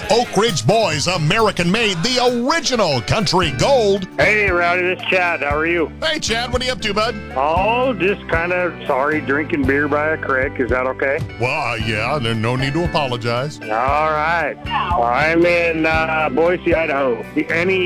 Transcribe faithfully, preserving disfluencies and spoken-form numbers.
Oak Ridge Boys American Made, the original Country Gold. Hey, Rowdy, this is Chad. How are you? Hey, Chad, what are you up to, bud? Oh, just kind of sorry drinking beer by a creek. Is that okay? Well, uh, yeah, there's no need to apologize. All right. I'm in uh, Boise, Idaho. Any